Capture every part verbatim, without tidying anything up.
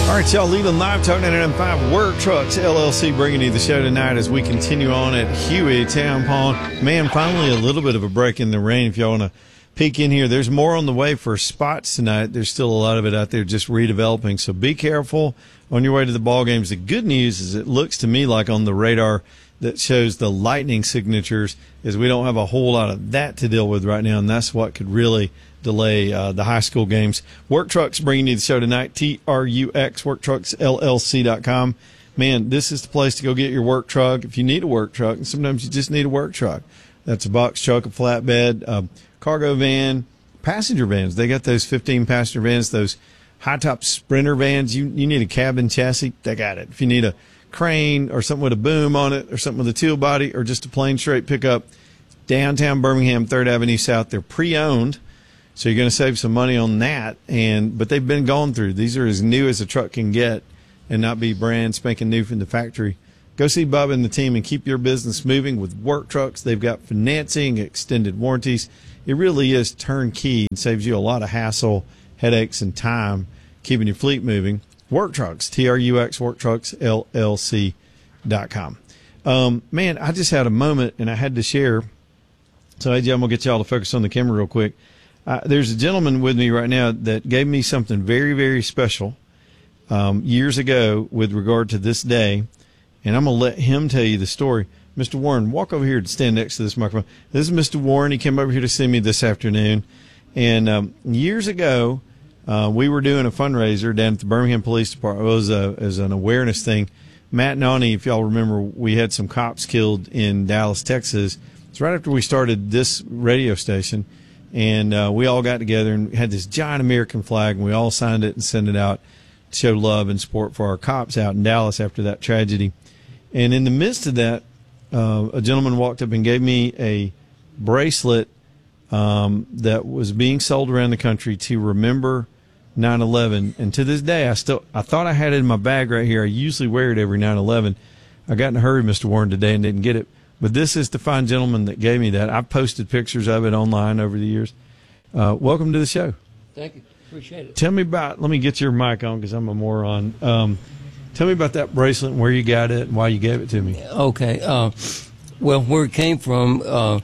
All right, y'all, Leland Live, Talk ninety-nine point five, Work Trucks, L L C, bringing you the show tonight as we continue on at Huey Town Pond. Man, finally a little bit of a break in the rain. If y'all want to peek in here, there's more on the way for spots tonight. There's still a lot of it out there just redeveloping, so be careful on your way to the ball games. The good news is it looks to me like on the radar that shows the lightning signatures is we don't have a whole lot of that to deal with right now, and that's what could really delay uh, the high school games. Work Trucks bringing you the show tonight, T R U X, work trucks L L C dot com. Man, this is the place to go get your work truck if you need a work truck, and sometimes you just need a work truck. That's a box truck, a flatbed, a cargo van, passenger vans. They got those fifteen passenger vans, those high-top Sprinter vans. You, you need a cabin chassis, they got it. If you need a crane or something with a boom on it or something with a teal body or just a plain straight pickup, downtown Birmingham, third Avenue South, they're pre-owned. So you're going to save some money on that, and but they've been gone through. These are as new as a truck can get and not be brand spanking new from the factory. Go see Bob and the team and keep your business moving with Work Trucks. They've got financing, extended warranties. It really is turnkey and saves you a lot of hassle, headaches, and time keeping your fleet moving. Work Trucks, T R U X, work trucks L L C dot com. Um, man, I just had a moment, and I had to share. So, A J, I'm going to get y'all to focus on the camera real quick. Uh, there's a gentleman with me right now that gave me something very, very special um, years ago with regard to this day, and I'm going to let him tell you the story. Mister Warren, walk over here and stand next to this microphone. This is Mister Warren. He came over here to see me this afternoon, and um, years ago, uh, we were doing a fundraiser down at the Birmingham Police Department. It was, a, it was an awareness thing. Matt Nani, if y'all remember, we had some cops killed in Dallas, Texas. It's right after we started this radio station. And uh, we all got together and had this giant American flag, and we all signed it and sent it out to show love and support for our cops out in Dallas after that tragedy. And in the midst of that, uh, a gentleman walked up and gave me a bracelet um, that was being sold around the country to remember nine eleven. And to this day, I still I thought I had it in my bag right here. I usually wear it every nine eleven. I got in a hurry, Mister Warren, today and didn't get it. But this is the fine gentleman that gave me that. I've posted pictures of it online over the years. Uh, welcome to the show. Thank you. Appreciate it. Tell me about, let me get your mic on because I'm a moron. Um, tell me about that bracelet and where you got it and why you gave it to me. Okay. Uh, well, where it came from, uh,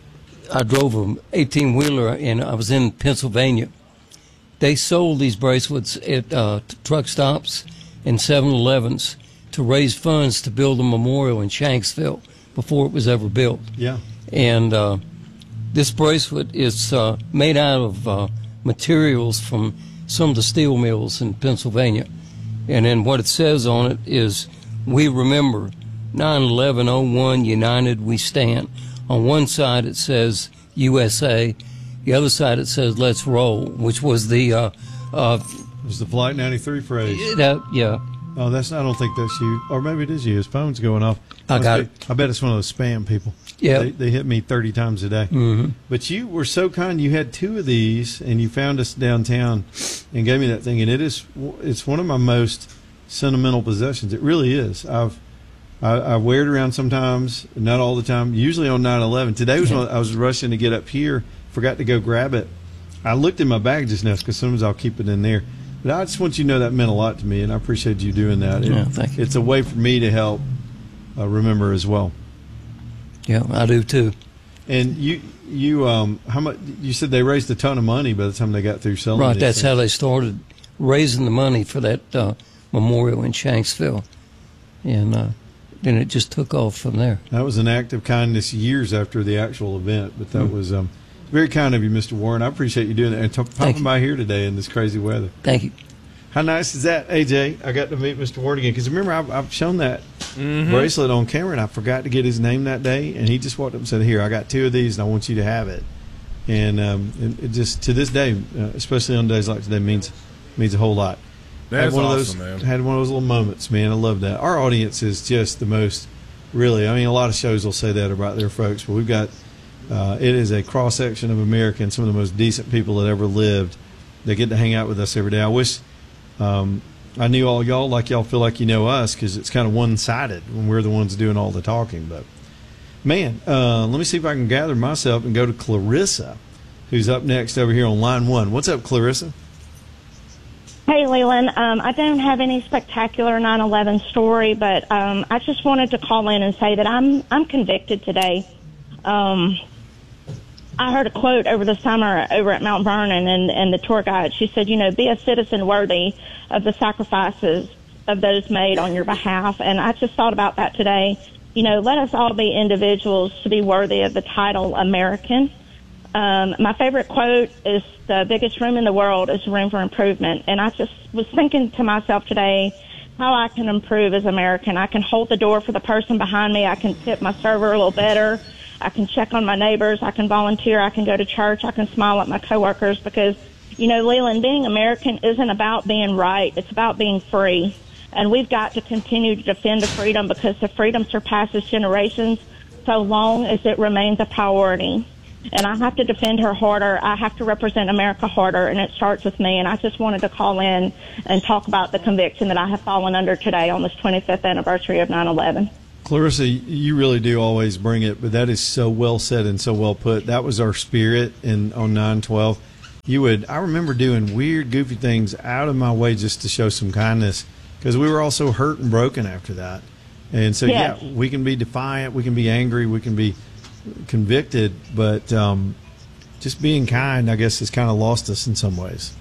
I drove an eighteen-wheeler, and I was in Pennsylvania. They sold these bracelets at uh, truck stops and seven elevens to raise funds to build a memorial in Shanksville before it was ever built. Yeah. And uh, this bracelet is uh, made out of uh, materials from some of the steel mills in Pennsylvania. And then what it says on it is, we remember nine eleven oh one, united we stand. On one side it says U S A. The other side it says let's roll, which was the... Uh, uh, it was the Flight ninety-three phrase. That, yeah. Oh, that's. I don't think that's you. Or maybe it is you. His phone's going off. I Must got be, it. I bet it's one of those spam people. Yeah. They, they hit me thirty times a day. Mm-hmm. But you were so kind. You had two of these, and you found us downtown and gave me that thing. And it is, it's one of my most sentimental possessions. It really is. I've, I, I wear it around sometimes, not all the time, usually on nine eleven. Today was when I was rushing to get up here, forgot to go grab it. I looked in my bag just now because sometimes I'll keep it in there. But I just want you to know that meant a lot to me, and I appreciate you doing that. It, yeah, thank you. It's a way for me to help uh, remember as well. Yeah, I do too. And you, you, um, how much? You said they raised a ton of money by the time they got through selling. Right, these that's things. how they started raising the money for that uh, memorial in Shanksville, and uh, then it just took off from there. That was an act of kindness years after the actual event, but that mm-hmm. was um, very kind of you, Mister Warren. I appreciate you doing that and t- popping by here today in this crazy weather. Thank you. How nice is that, A J? I got to meet Mister Warren again because remember I've, I've shown that mm-hmm. bracelet on camera and I forgot to get his name that day, and he just walked up and said, "Here, I got two of these and I want you to have it." And um, it, it just to this day, uh, especially on days like today, means means a whole lot. That's had one awesome, of those, man. Had one of those little moments, man. I love that. Our audience is just the most, really. I mean, a lot of shows will say that about their folks, but we've got. Uh, it is a cross section of Americans, some of the most decent people that ever lived. They get to hang out with us every day. I wish. Um, I knew all y'all like y'all feel like you know us because it's kind of one-sided when we're the ones doing all the talking. But, man, uh, let me see if I can gather myself and go to Clarissa, who's up next over here on line one. What's up, Clarissa? Hey, Leland. Um, I don't have any spectacular nine eleven story, but um, I just wanted to call in and say that I'm I'm convicted today. Um, I heard a quote over the summer over at Mount Vernon, and, and the tour guide, she said, you know, be a citizen worthy of the sacrifices of those made on your behalf. And I just thought about that today. You know, let us all be individuals to be worthy of the title American. Um, my favorite quote is, the biggest room in the world is room for improvement. And I just was thinking to myself today how I can improve as American. I can hold the door for the person behind me. I can tip my server a little better. I can check on my neighbors. I can volunteer. I can go to church. I can smile at my coworkers because, you know, Leland, being American isn't about being right. It's about being free. And we've got to continue to defend the freedom because the freedom surpasses generations so long as it remains a priority. And I have to defend her harder. I have to represent America harder, and it starts with me. And I just wanted to call in and talk about the conviction that I have fallen under today on this twenty-fifth anniversary of nine eleven. Clarissa, you really do always bring it, but that is so well said and so well put. That was our spirit in on nine twelve. You would, I remember doing weird, goofy things out of my way just to show some kindness because we were all so hurt and broken after that. And so, Yes. yeah, we can be defiant, we can be angry, we can be convicted, but um, just being kind, I guess, has kind of lost us in some ways.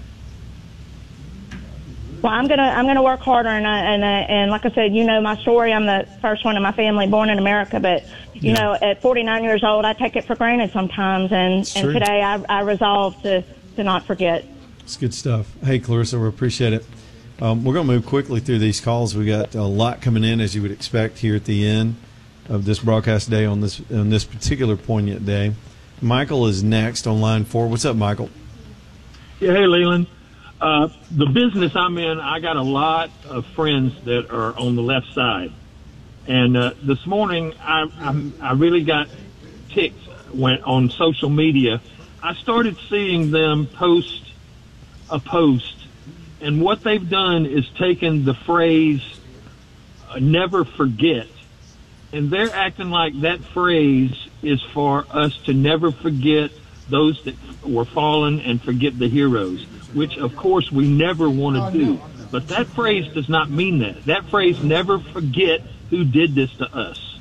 Well, I'm gonna I'm gonna work harder, and I, and I, and like I said, you know my story. I'm the first one in my family born in America, but you Yeah. know, at forty-nine years old, I take it for granted sometimes, and It's and true. today I I resolve to to not forget. It's good stuff. Hey, Clarissa, we appreciate it. Um, we're going to move quickly through these calls. We got a lot coming in, as you would expect, here at the end of this broadcast day on this on this particular poignant day. Michael is next on line four. What's up, Michael? Yeah, hey, Leland. Uh, the business I'm in, I got a lot of friends that are on the left side. And uh, this morning, I, I, I really got ticked when on social media. I started seeing them post a post, and what they've done is taken the phrase, uh, never forget, and they're acting like that phrase is for us to never forget those that were fallen and forget the heroes, which, of course, we never want to do. But that phrase does not mean that. That phrase, never forget who did this to us.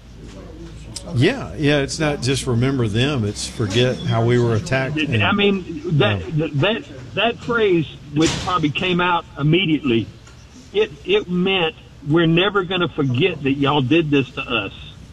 Yeah, yeah. It's not just remember them; it's forget how we were attacked. And, I mean, that Yeah. that that phrase, which probably came out immediately, it it meant we're never going to forget that y'all did this to us.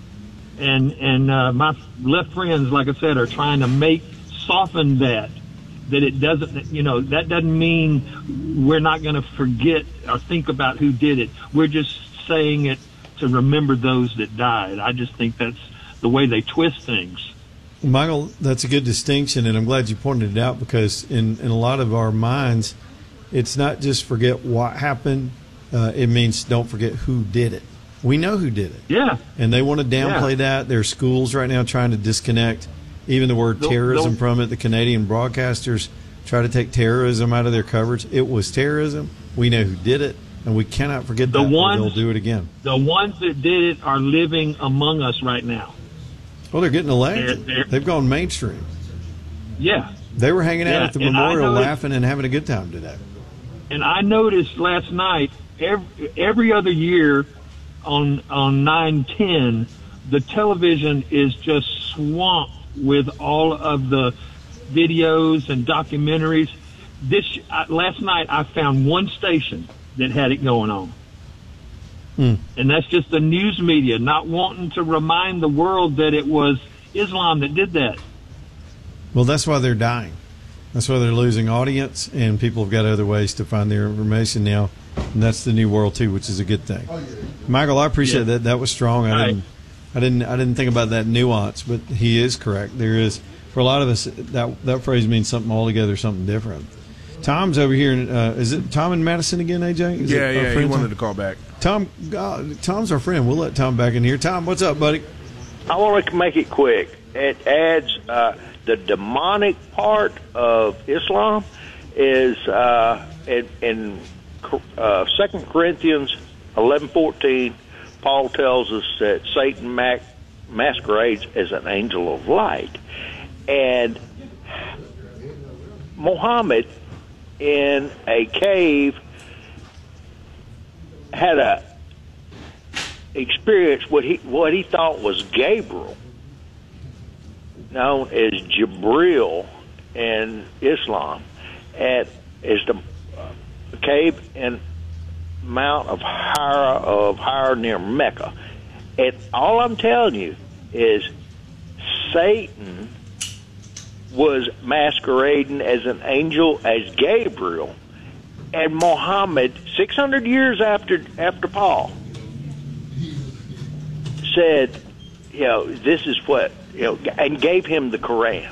And and uh, my left friends, like I said, are trying to make soften that. That it doesn't, you know, that doesn't mean we're not going to forget or think about who did it. We're just saying it to remember those that died. I just think that's the way they twist things. Michael, that's a good distinction, and I'm glad you pointed it out because in, in a lot of our minds, it's not just forget what happened. Uh, it means don't forget who did it. We know who did it. Yeah. And they want to downplay Yeah. that. There are schools right now trying to disconnect even the word They'll- terrorism they'll- from it. The Canadian broadcasters try to take terrorism out of their coverage. It was terrorism. We know who did it, and we cannot forget The that. or ones- they'll do it again. The ones that did it are living among us right now. Well, they're getting elected. They're- they're- They've gone mainstream. Yeah. They were hanging out Yeah, at the and I memorial know it- laughing and having a good time today. And I noticed last night, every, every other year on on nine ten, the television is just swamped with all of the videos and documentaries. This uh, last night, I found one station that had it going on. Hmm. And that's just the news media not wanting to remind the world that it was Islam that did that. Well, that's why they're dying. That's why they're losing audience, and people have got other ways to find their information now. And that's the new world too, which is a good thing. Michael, I appreciate Yeah. that. That was strong. I Right. didn't, I didn't, I didn't think about that nuance, but he is correct. There is, for a lot of us, that that phrase means something altogether, something different. Tom's over here. Uh, is it Tom in Madison again, A J? Is Yeah, it our yeah, he friend wanted Tom? to call back. Tom, God, Tom's our friend. We'll let Tom back in here. Tom, what's up, buddy? I want to make it quick. It adds uh, the demonic part of Islam is uh, in, in uh, Second Corinthians eleven fourteen. Paul tells us that Satan mac- masquerades as an angel of light, and Muhammad in a cave had a experience what he what he thought was Gabriel, known as Jibril in Islam, at is the cave in Mount of Hira of Hira near Mecca. And all I'm telling you is Satan was masquerading as an angel, as Gabriel, and Muhammad, six hundred years after after Paul, said, you know, this is what, you know, and gave him the Quran.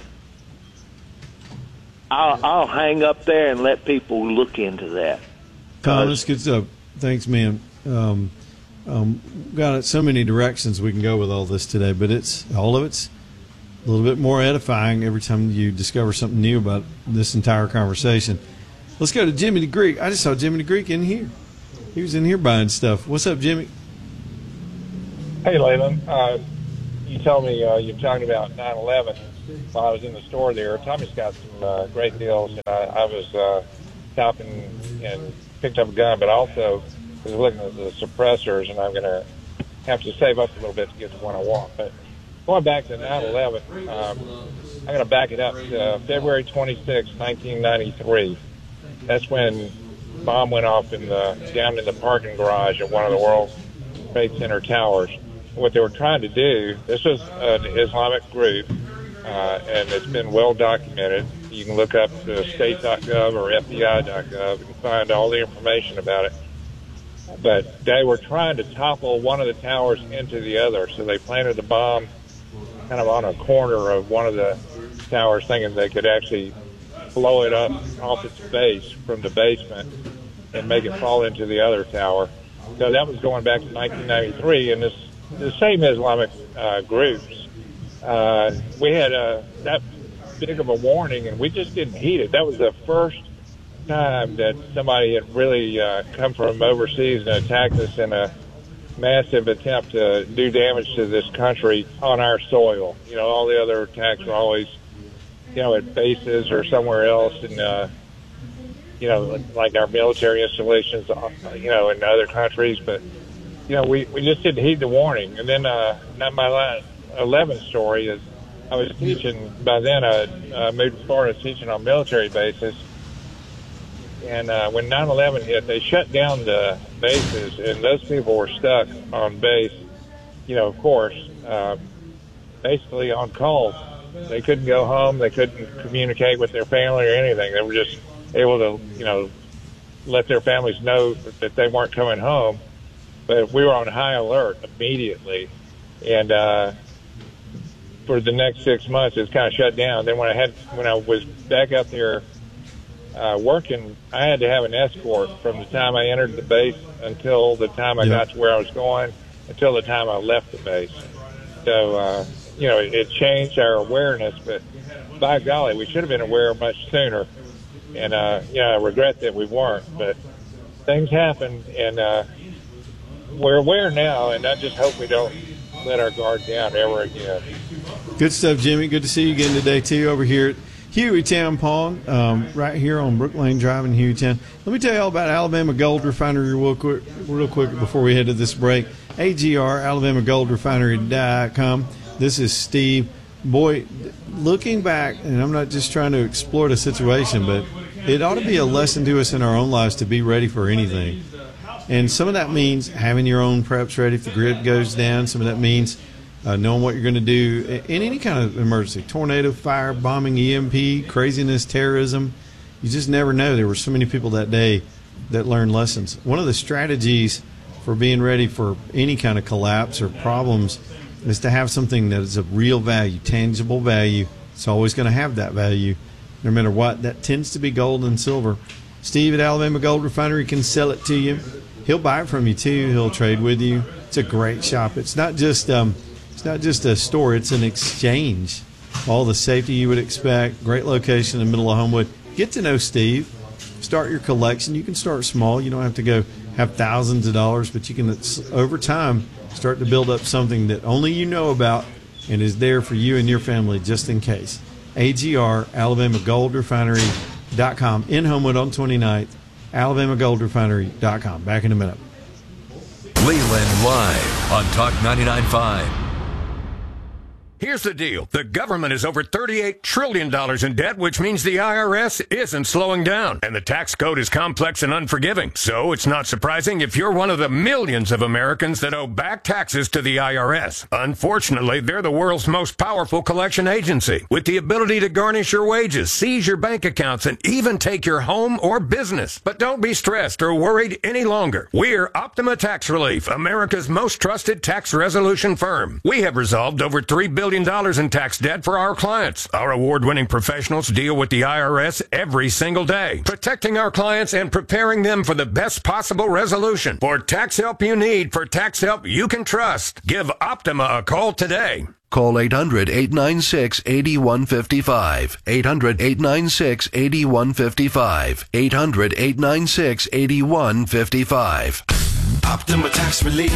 I'll, I'll hang up there and let people look into that. Tom, that's good stuff. Thanks, man. Um, um, got so many directions we can go with all this today, but it's all of it's a little bit more edifying every time you discover something new about this entire conversation. Let's go to Jimmy the Greek. I just saw Jimmy the Greek in here. He was in here buying stuff. What's up, Jimmy? Hey, Leland. Uh, you told me uh, you're talking about nine eleven. While I was in the store there, Tommy's got some uh, great deals. And I, I was uh, shopping and picked up a gun, but also was looking at the suppressors, and I'm going to have to save up a little bit to get the one I want. But going back to nine eleven, um, I'm going to back it up to February twenty-sixth, nineteen ninety-three. That's when the bomb went off in the down in the parking garage of one of the World Trade Center towers. What they were trying to do, this was an Islamic group, uh, and it's been well documented. You can look up uh, state dot gov or F B I dot gov and find all the information about it. But they were trying to topple one of the towers into the other, so they planted the bomb kind of on a corner of one of the towers, thinking they could actually blow it up off its base from the basement and make it fall into the other tower. So that was going back to nineteen ninety-three, and this the same Islamic uh, groups. Uh, we had uh, that big of a warning, and we just didn't heed it. That was the first time that somebody had really uh, come from overseas and attacked us in a massive attempt to do damage to this country on our soil. You know, all the other attacks were always, you know, at bases or somewhere else, and uh, you know, like our military installations, you know, in other countries. But you know, we we just didn't heed the warning. And then, uh, not my last eleven story is, I was teaching by then. I uh, moved to Florida, teaching on military bases. And uh, when nine eleven hit, they shut down the bases, and those people were stuck on base, you know, of course, uh, basically on call. They couldn't go home. They couldn't communicate with their family or anything. They were just able to, you know, let their families know that they weren't coming home. But we were on high alert immediately. And uh, for the next six months, it was kind of shut down. Then when I had, when I was back out there uh, working, I had to have an escort from the time I entered the base until the time I yeah. got to where I was going, until the time I left the base. So, uh, you know, it, it changed our awareness, but by golly, we should have been aware much sooner. And, uh, you know, I regret that we weren't, but things happened, and uh, we're aware now, and I just hope we don't let our guard down ever again. Good stuff, Jimmy. Good to see you again today, too, over here at Hueytown Pawn, um, right here on Brook Lane Drive in Hueytown. Let me tell you all about Alabama Gold Refinery real quick, real quick before we head to this break. A G R, Alabama Gold Refinery dot com. This is Steve. Boy, looking back, and I'm not just trying to explore the situation, but it ought to be a lesson to us in our own lives to be ready for anything. And some of that means having your own preps ready if the grid goes down. Some of that means uh, knowing what you're going to do in any kind of emergency. Tornado, fire, bombing, E M P, craziness, terrorism. You just never know. There were so many people that day that learned lessons. One of the strategies for being ready for any kind of collapse or problems is to have something that is of real value, tangible value. It's always going to have that value, no matter what. That tends to be gold and silver. Steve at Alabama Gold Refinery can sell it to you. He'll buy it from you too. He'll trade with you. It's a great shop. It's not just um, it's not just a store. It's an exchange. All the safety you would expect. Great location in the middle of Homewood. Get to know Steve. Start your collection. You can start small. You don't have to go have thousands of dollars, but you can, over time, start to build up something that only you know about and is there for you and your family just in case. A G R, Alabama Gold Refinery dot com. In Homewood on twenty-ninth, Alabama Gold Refinery dot com. Back in a minute. Leland Live on Talk ninety-nine point five. Here's the deal. The government is over thirty-eight trillion dollars in debt, which means the I R S isn't slowing down. And the tax code is complex and unforgiving. So it's not surprising if you're one of the millions of Americans that owe back taxes to the I R S. Unfortunately, they're the world's most powerful collection agency, with the ability to garnish your wages, seize your bank accounts, and even take your home or business. But don't be stressed or worried any longer. We're Optima Tax Relief, America's most trusted tax resolution firm. We have resolved over three billion dollars in tax debt for our clients. Our award-winning professionals deal with the I R S every single day, protecting our clients and preparing them for the best possible resolution. For tax help you need, for tax help you can trust, give Optima a call today. Call eight hundred, eight nine six, eight one five five. eight hundred, eight nine six, eight one five five. eight hundred, eight nine six, eight one five five. Optima Tax Relief.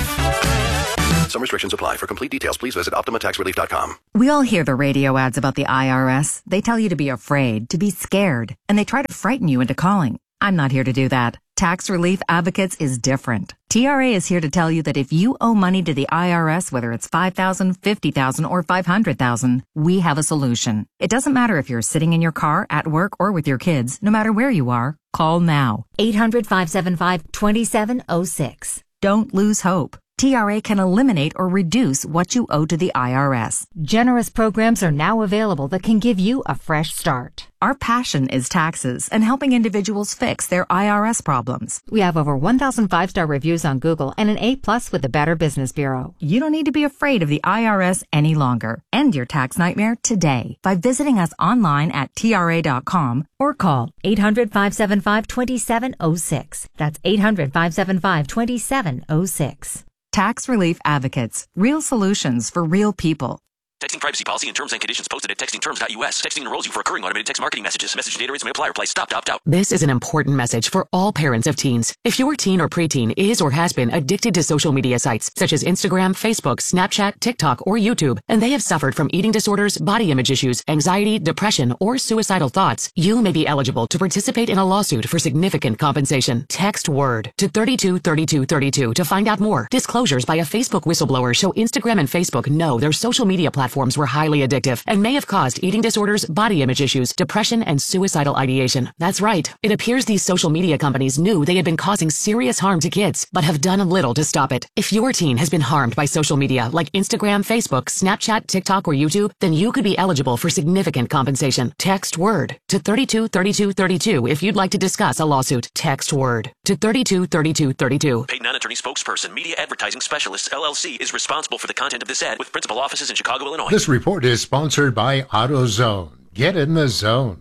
Some restrictions apply. For complete details, please visit Optima Tax Relief dot com. We all hear the radio ads about the I R S. They tell you to be afraid, to be scared, and they try to frighten you into calling. I'm not here to do that. Tax Relief Advocates is different. T R A is here to tell you that if you owe money to the I R S, whether it's five thousand dollars, fifty thousand dollars, or five hundred thousand dollars, we have a solution. It doesn't matter if you're sitting in your car, at work, or with your kids. No matter where you are, call now. eight hundred, five seven five, two seven zero six. Don't lose hope. T R A can eliminate or reduce what you owe to the I R S. Generous programs are now available that can give you a fresh start. Our passion is taxes and helping individuals fix their I R S problems. We have over one thousand five-star reviews on Google and an A plus with the Better Business Bureau. You don't need to be afraid of the I R S any longer. End your tax nightmare today by visiting us online at T R A dot com or call eight hundred, five seven five, two seven zero six. That's eight hundred, five seven five, two seven zero six. Tax Relief Advocates. Real solutions for real people. Texting privacy policy and terms and conditions posted at texting terms dot U S. Texting enrolls you for recurring automated text marketing messages. Message data rates may apply. Reply stop to opt out. This is an important message for all parents of teens. If your teen or preteen is or has been addicted to social media sites such as Instagram, Facebook, Snapchat, TikTok, or YouTube, and they have suffered from eating disorders, body image issues, anxiety, depression, or suicidal thoughts, you may be eligible to participate in a lawsuit for significant compensation. Text WORD to thirty-two thirty-two thirty-two to find out more. Disclosures by a Facebook whistleblower show Instagram and Facebook know their social media platforms were highly addictive and may have caused eating disorders, body image issues, depression, and suicidal ideation. That's right. It appears these social media companies knew they had been causing serious harm to kids, but have done little to stop it. If your teen has been harmed by social media like Instagram, Facebook, Snapchat, TikTok, or YouTube, then you could be eligible for significant compensation. Text WORD to thirty-two thirty-two thirty-two if you'd like to discuss a lawsuit. Text WORD to thirty-two thirty-two thirty-two. Paid non-attorney spokesperson, Media Advertising Specialists, L L C, is responsible for the content of this ad with principal offices in Chicago, Illinois. This report is sponsored by AutoZone. Get in the zone.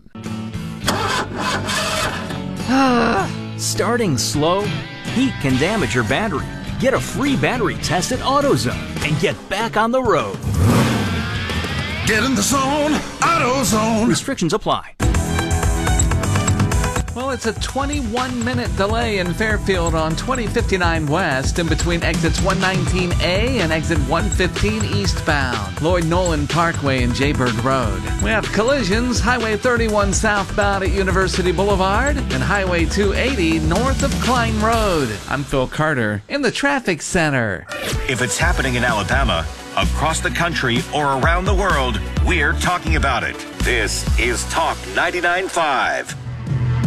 Starting slow? Heat can damage your battery. Get a free battery test at AutoZone and get back on the road. Get in the zone. AutoZone. Restrictions apply. Well, it's a twenty-one minute delay in Fairfield on twenty fifty-nine West in between exits one nineteen A and exit one fifteen eastbound, Lloyd Nolan Parkway and Jayberg Road. We have collisions, Highway thirty-one southbound at University Boulevard and Highway two eighty north of Klein Road. I'm Phil Carter in the traffic center. If it's happening in Alabama, across the country, or around the world, we're talking about it. This is Talk ninety-nine point five.